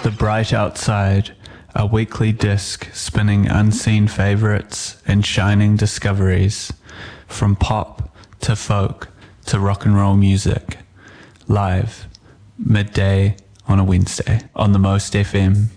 The Bright Outside, a weekly disc spinning unseen favourites and shining discoveries, from pop to folk to rock and roll music, live, midday on a Wednesday, on the Most FM